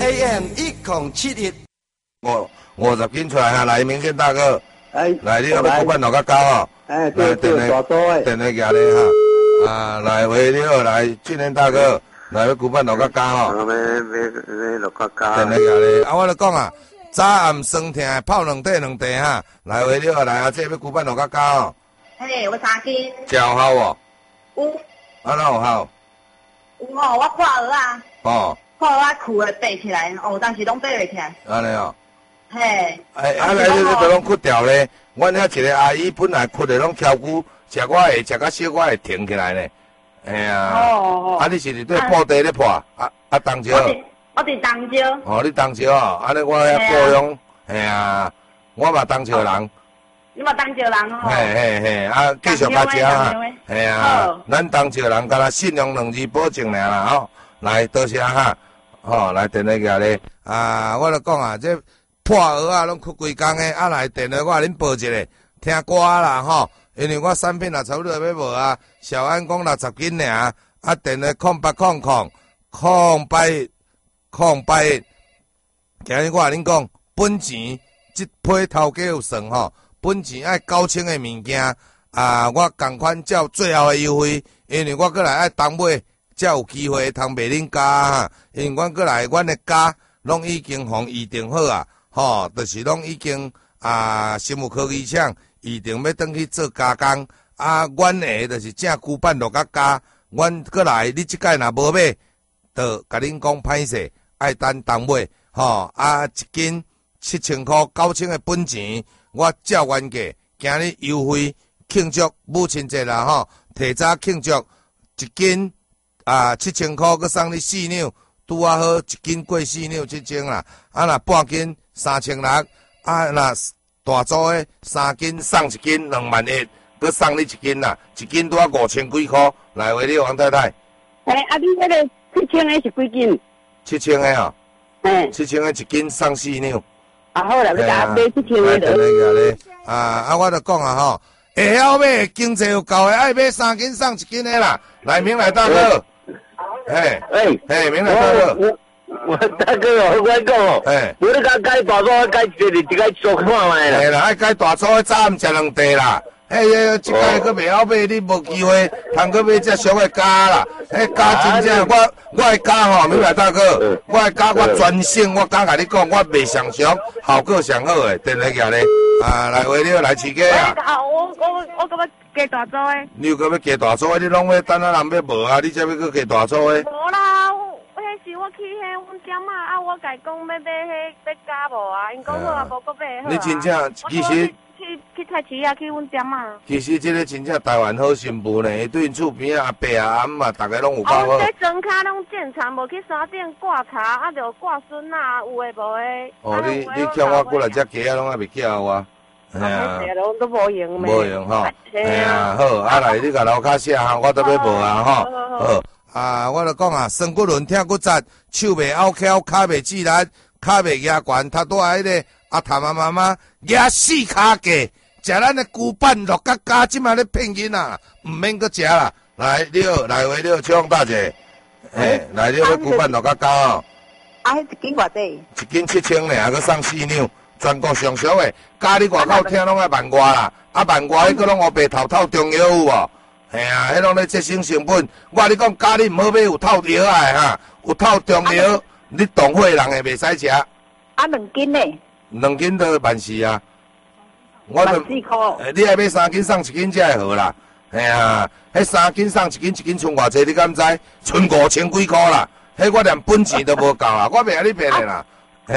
AM 1071。 50斤出来哈，来明显大哥，来你要骨板落较高哦。 对，大多诶。 电话举咧哈，来喂你好，来俊年大哥，来骨板落较高哦。 要落较高。 电话举咧，我就讲啊，早暗酸痛，泡两袋哈，来喂你好，来啊，这要骨板落较高哦。 嘿，有3斤。 有效无？ 有。 安怎有效？ 有哦，我破蚵啊。 哦。 破蚵裤会爬起来，哦，但是拢爬袂起来。 安尼哦。 嘿。 来你都拢屈掉咧。阮遐一个阿姨本来屈的拢翘骨，食我会食到小我会停起来呢。哎呀。 哦。 你是伫对布袋咧破？东石。 我伫东石。 哦，你东石哦，安尼我遐雇佣，哎呀，我嘛东石人。 你嘛东石人哦。 嘿，继续甲食哈。嘿啊，咱东石人敢若信用2字保证尔啦吼。来，多谢哈。吼，来电话举咧。我就讲啊，这破蚵啊，拢屈规工诶。来电话我甲恁报一个，听歌啦吼。因为我产品也差不多要无啊，小安讲60斤尔。电话08000881。今日我甲恁讲，本钱即批头家有算吼，本钱爱9000诶物件，我共款照最后诶优惠，因为我过来爱当买，才有机会通卖恁家哈。因为阮过来，阮诶家拢已经互预定好啊，吼，就是拢已经生物科技厂预定要转去做加工，阮诶就是正骨板落甲加，阮过来，你即届若无买，就甲恁讲歹势。爱等当买，吼一斤7000块，9000的本钱，我照原价，今日优惠庆祝母亲节啦，吼，提早庆祝一斤7000块，佮送你4两，拄好一斤过4两7斤啦，若半斤3600，若大组的3斤送1斤21000，佮送你1斤啦，一斤拄啊5000几块，来为你王太太。 你迄个7000的是几斤 ？7000的哦，7000的一斤送4两。 好啦，你甲买7000的就。我就讲吼，会晓买经济有够的，爱买3斤送1斤的啦。来，明来大哥，明来大哥， 我大哥我讲哦，我你甲改大组，改一个做看卖啦。 啦，爱改大组，早暗食2袋啦。即届佫袂晓买，你无机会通佫买遮俗的家啦。家真正，我的家吼，明白大哥，我的家我专省，我敢甲你讲，我卖上俗，效果上好诶。电话举咧，来话你来饲鸡啊。 我感觉加大组诶。 你又佫要加大组诶？你拢要等人要无啊？你才要佫加大组诶？ 无啦，迄时我去迄阮店啊，我甲伊讲要买要加无啊，因讲好啊，无佫买好啊。 你真正其实。 去菜市啊，去阮店啊。 其实这个真正台湾好新妇呢，对因厝边阿伯阿阿姆大家拢有够好。 阮这庄脚拢正常，无去山顶挂茶，就挂笋啊，有诶无诶。 你叫我过来遮鸡啊，拢还袂叫我。 系啊，拢都无用无用吼。好，来你甲楼骹写哈，我都要无啊吼。好，我就讲酸骨轮疼骨折，手袂拗翘，骹袂自然，骹袂压悬，头拄迄个。探妈妈举4骹价，食咱的骨板落甲加，即马咧骗囡仔，唔免搁食啦。来，你好，来话你好，唱大姐，来你好，骨板落甲加哦。 迄一斤偌济？ 一斤7000咧，搁送4两，全国上俗的，加你外口听拢爱10000啦，10000迄个拢黑白透中药有无？迄拢咧节省成本。我你讲加你唔好买有透药的哈，有透中药，你同伙人会袂使食。 2斤呢 2斤都万事啊！我就 4块。 你爱买3斤送1斤才会好啦。迄3斤送1斤，1斤剩偌济？你敢知？剩5000几块啦。迄我连本钱都无够啊！我袂甲你骗的啦。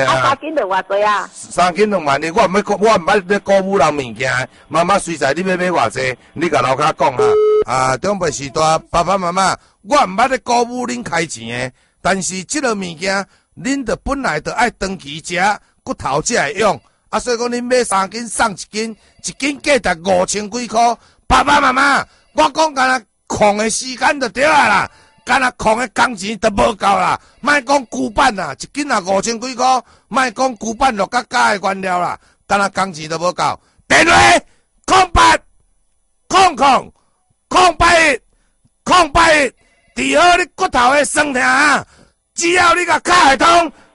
3斤就偌济啊 ？3斤2万，我毋捌咧鼓舞人物件。妈妈随在你要买偌济，你甲老卡讲哈。长辈时代，爸爸妈妈，我毋捌咧鼓舞恁开钱的。但是即个物件，恁着本来着爱长期食。骨头才会用，所以讲恁买3斤送1斤，1斤价值5000几块。爸爸妈妈，我讲干那空的时间就对啊啦，干那空的工钱都无够啦。莫讲骨板啦，1斤也5000几块，莫讲骨板落甲加的原料啦，干那工钱都无够。电话08000881，治好你骨头的酸痛，只要你甲卡会通。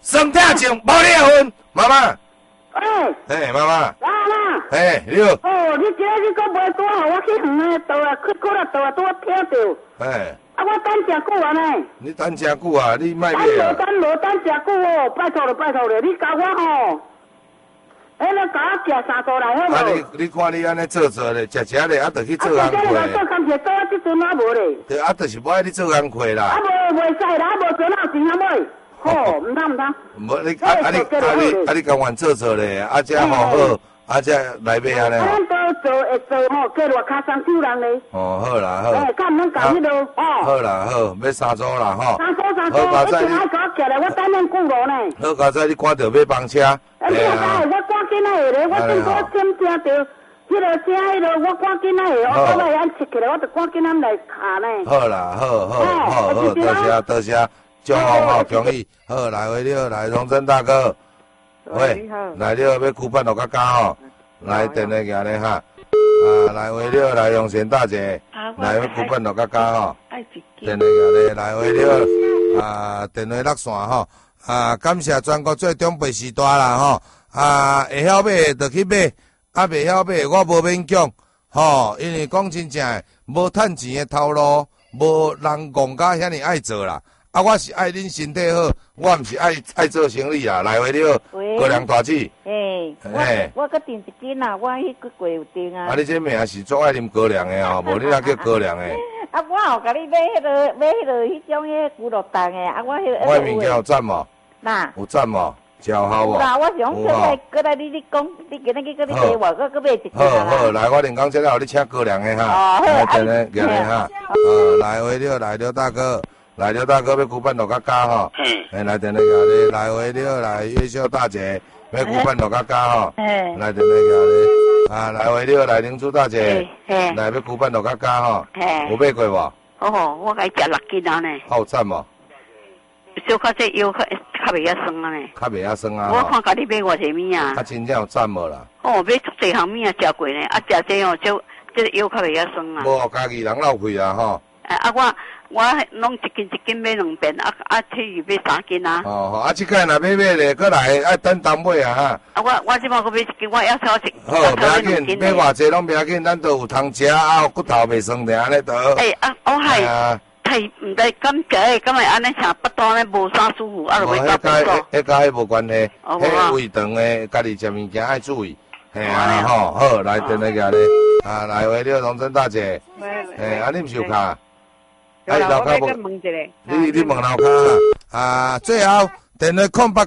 酸痛症无你的份，妈妈。 哎， 妈妈。 啊啦。 你好。 哦，你今日讲袂多，互我去远的倒啊，去过来倒啊，拄我听到。啊，我等真久啊呢。 你等真久啊？你卖买啊？ 等真久哦，拜托了，你教我吼。你甲我寄3组来好无？ 啊，你看你安尼做咧，食咧，啊，着去做工课。 做工课做啊，即阵啊无咧。 对，啊，就是无爱你做工课啦。 啊，袂使啦，无做哪钱啊妹。吼，唔通。 无你甘愿做咧，啊，遮好，啊，遮来买安尼。 咱都做会做吼，计偌卡3手人咧。 哦，好啦好。 看能搞迄落哦。 好啦好，要3组啦吼。 3组，你爱甲我寄来，我等恁久咯呢。 好，刚才你赶着买房车。 你啊，我赶紧来咧，我正我听着迄落声，迄落我赶紧来咧，我来安切起来，我就赶紧咱来卡呢。 好啦好，多谢。祝福吼，恭喜！好，来回了，来荣臻大哥，喂，来了要举办落较高吼，来电话行咧哈，啊，来回了，来荣贤大姐，来要举办落较高吼，电话行咧，来回了，啊，电话落线吼，啊，感谢全国最长辈时代啦吼，啊，会晓买就去买，啊，袂晓买我无勉强，吼，因为讲真正诶，无趁钱诶头路，无人讲甲遐尼爱做啦。啊，我是爱恁身体好，我毋是爱做生意啊。来回了，高粱大姊。 我搁订一斤啊，我迄个月有订啊。 啊，你这命是足爱啉高粱的哦，无你哪叫高粱的？ 啊，我有甲你买迄落迄种迄骨碌蛋的，啊，我迄。 我物件有赞无？ 哪？ 有赞无？招好无？ 有我是讲过来你讲，你今日搁你买我，搁买一斤好，来，我连讲这个，互你请高粱的哈。来，等下，行咧哈。来回了，来了，大哥。来了，大哥要举办落较高吼，来电话行咧，来回了，来月秀大姐要举办落较高吼，来电话行咧，啊，来回了，来玲珠大姐，来要举办落较高吼，有买过无？ 哦，我该食6斤啊呢。 好赞无？ 小可这腰较袂遐酸啊呢。 较袂遐酸啊。 我看家己买偌济物啊。 啊，真正有赞无啦？ 哦，买足济项物啊，食过呢，啊，食这哦，这腰较袂遐酸啊。 无，家己人老气啊吼。 啊，我拢一斤买2遍，譬如买3斤啊。 哦，啊，即个若要买咧，过来爱等当买啊哈。 啊，我即摆搁买1斤，我要超1。 好，不要紧，买偌济拢不要紧，咱都有通食啊，骨头袂酸的安尼都。 我太毋知感觉，敢会安尼像腹肚呢无啥舒服，啊，就袂甲不爽。 迄甲迄无关系，迄胃肠的，家己食物件爱注意。嘿啊，吼，好，来电话个咧，啊，来回了荣臻大姐，啊，你毋是有卡？ 哎，楼骹无？ 你问楼骹啊？最后电话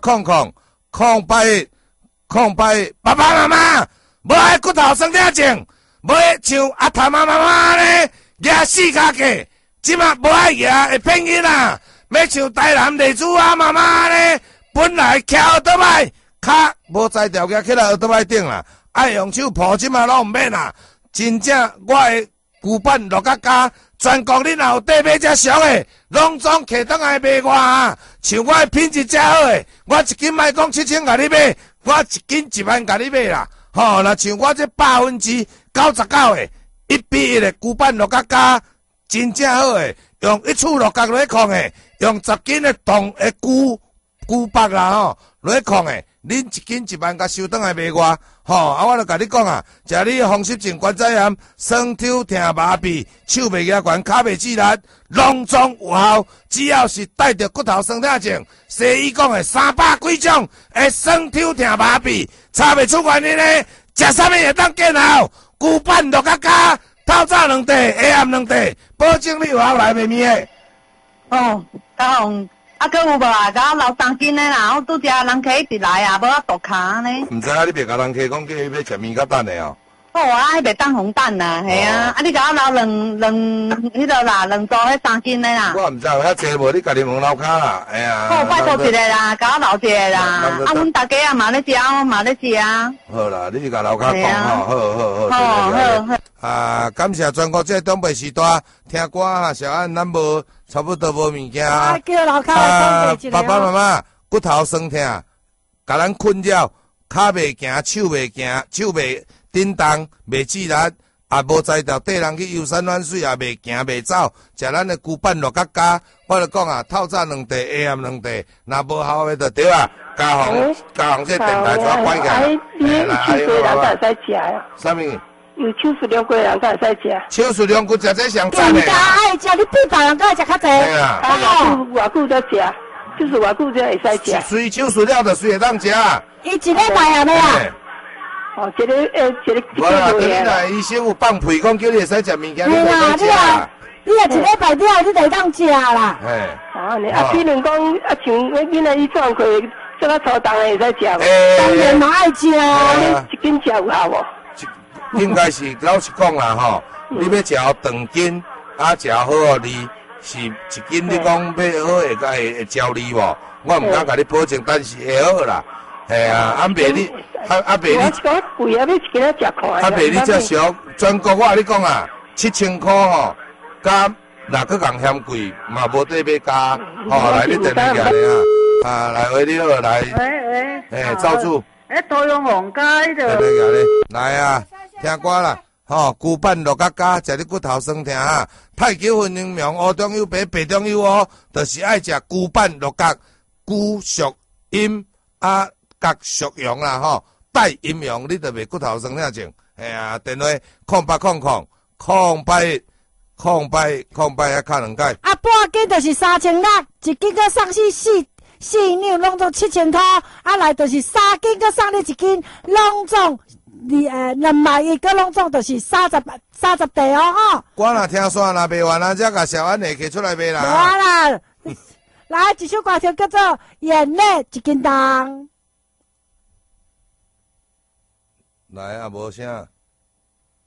08000801，爸爸妈妈，无爱骨头酸痛症，无爱像阿谭妈妈咧举4脚架，即马无爱举会骗囡仔，要像台南丽珠啊妈妈咧，本来徛奥多摆，脚无才调举起来奥多摆顶啦，爱用手抱，即马拢毋免啦，真正我会举办落较高。全国你若有底买遮俗的，拢总摕倒来卖我啊！像我品质遮好的，我1斤莫讲7000甲你买，我1斤1万甲你买啦。吼，若像我这99%的1比1的举办落较高，真正好的，用1处落角落去控的，用10斤的铜的举白啦吼，落去控的，恁1斤1万甲收倒来卖我。吼，啊，我著甲你讲啊，食你风湿症、关节炎、酸痛、疼麻痹、手袂举悬、脚袂自力，拢总有效。只要是带着骨头酸痛症，西医讲的300几种的酸痛、疼麻痹，查袂出原因呢，食啥物会当见效？举办落较加，透早2地，下暗2地，保证你有效来袂面的。 哦，嘉宏。啊，搁有无啊？甲我留3斤的啦，我拄只人客一直来啊，无我大卡呢。 毋知影你别甲人客讲叫伊要食面甲蛋的哦。 好啊，迄袂当红蛋啦，系啊。啊，你甲我留迄落啦，2组迄3斤的啦。 我毋知有遐济无，你家己问楼骹啦，哎呀。 好，拜托一个啦，甲我留一个啦。啊，阮大家也嘛咧食，我嘛咧食啊。 好啦，你是甲楼骹讲吼，好。啊，感谢全国这东北时代听歌啊，小安咱无差不多无物件啊。 叫楼骹爸爸妈妈骨头酸痛，甲咱困扰，脚袂行，手袂行，手袂振动，袂自力， 也无才调，缀人去游山玩水，也袂行袂走，食咱的牛板肉角加。我就讲啊，透早2地，下暗2地，若无效的就对啊。加红这电台怎关起来？ 来，秋水人才会使食呀。 啥物？ 有秋水两贵人才会使食。 秋水两骨食这上赞的。 更加爱食，你比别人敢会食较济。 对啊。 偌久才食，就是偌久才会使食。 随秋水了就随会当食。 伊一礼拜安尼啊？ 哦，一个无啦，等你啦，医生有放屁讲叫你会使食物件，你袂使食。 你若一礼拜了，你就当食啦。 哎。 比如讲像囡仔伊状况，做较粗重的会使食。 当然嘛爱食啊。 一斤食有效无？ 应该是老实讲啦吼，你要食长斤，食好互你是一斤，你讲要好会焦你无？我毋敢甲你保证，但是会好啦。嘿啊，阿伯你，阿伯你， 我贵啊，要一斤仔食看。 阿伯你这俗，全国我跟你讲啊，7000块吼，加若搁共嫌贵，嘛无得要加。吼，来你电话来啊，来喂你好来。喂，赵主。 多用红街的。 来啊，听歌啦。吼，牛板肉角加，食你骨头酸疼啊！太极分英明，乌中有白，白中有乌，就是爱食牛板肉角，牛属阴啊，角属阳啦吼，带阴阳你就袂骨头酸疼症。哎呀，电话0800啊，敲2解。 啊，半斤就是3600，一斤个送4两，拢总7000块。啊，来就是3斤个送你1斤，拢总。2万一个拢总就是30地哦吼。 我若听说若卖完啊，才甲小安下摕出来卖啦。 好啦，来一首歌曲叫做《眼泪一斤重》。 来啊，无声。